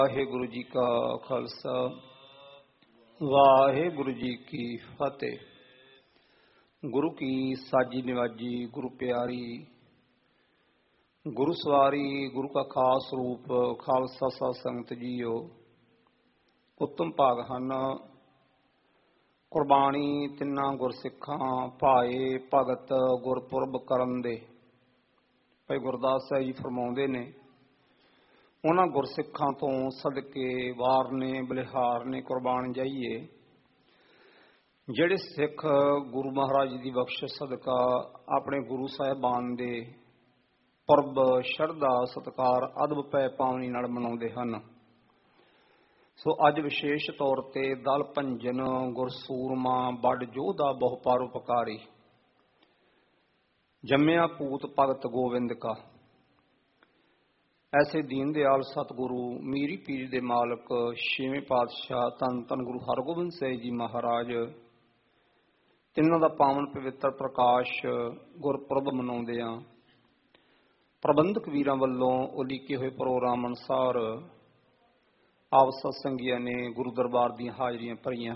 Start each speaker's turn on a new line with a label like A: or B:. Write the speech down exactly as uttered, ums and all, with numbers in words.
A: ਵਾਹਿਗੁਰੂ ਜੀ ਕਾ ਖਾਲਸਾ ਵਾਹਿਗੁਰੂ ਜੀ ਕੀ ਫਤਿਹ। ਗੁਰੂ ਕੀ ਸਾਜੀ ਨਿਵਾਜੀ, ਗੁਰੂ ਪਿਆਰੀ, ਗੁਰੂ ਸਵਾਰੀ, ਗੁਰੂ ਕਾ ਖਾਸ ਰੂਪ, ਖਾਲਸਾ ਸਾਧ ਸੰਗਤ ਜੀਓ। ਉੱਤਮ ਭਾਗ ਹਨ ਕੁਰਬਾਨੀ ਤਿੰਨਾਂ ਗੁਰਸਿੱਖਾਂ ਭਾਏ ਭਗਤ ਗੁਰਪੁਰਬ ਕਰਨ ਦੇ। ਭਾਈ ਗੁਰਦਾਸ ਸਾਹਿਬ ਜੀ ਫਰਮਾਉਂਦੇ ਨੇ, ਉਹਨਾਂ ਗੁਰਸਿੱਖਾਂ ਤੋਂ ਸਦਕੇ ਵਾਰ ਨੇ ਬਲਿਹਾਰ ਨੇ ਕੁਰਬਾਨ ਜਾਈਏ ਜਿਹੜੇ ਸਿੱਖ ਗੁਰੂ ਮਹਾਰਾਜ ਦੀ ਬਖਸ਼ਿਸ਼ ਸਦਕਾ ਆਪਣੇ ਗੁਰੂ ਸਾਹਿਬਾਨ ਦੇ ਪੁਰਬ ਸ਼ਰਧਾ ਸਤਿਕਾਰ ਅਦਬ ਪੈ ਪਾਵਨੀ ਨਾਲ ਮਨਾਉਂਦੇ ਹਨ। ਸੋ ਅੱਜ ਵਿਸ਼ੇਸ਼ ਤੌਰ ਤੇ ਦਲ ਭੰਜਨ ਗੁਰਸੂਰਮਾ ਵੱਡ ਯੋਧਾ ਬਹੁ ਪਰਉਪਕਾਰੀ ਜੰਮਿਆ ਪੂਤ ਭਗਤ ਗੋਬਿੰਦ ਕਾ, ਐਸੇ ਦੀਨ ਦਿਆਲ ਸਤਿਗੁਰੂ ਮੀਰੀ ਪੀਰੀ ਦੇ ਮਾਲਕ ਛੇਵੇਂ ਪਾਤਸ਼ਾਹ ਧੰਨ ਧੰਨ ਗੁਰੂ ਹਰਗੋਬਿੰਦ ਸਾਹਿਬ ਜੀ ਮਹਾਰਾਜ ਤਿੰਨਾਂ ਦਾ ਪਾਵਨ ਪਵਿੱਤਰ ਪ੍ਰਕਾਸ਼ ਗੁਰਪੁਰਬ ਮਨਾਉਂਦਿਆਂ ਪ੍ਰਬੰਧਕ ਵੀਰਾਂ ਵੱਲੋਂ ਉਲੀਕੇ ਹੋਏ ਪ੍ਰੋਗਰਾਮ ਅਨੁਸਾਰ ਆਪ ਸਤਸੰਗੀਆਂ ਨੇ ਗੁਰੂ ਦਰਬਾਰ ਦੀਆਂ ਹਾਜ਼ਰੀਆਂ ਭਰੀਆਂ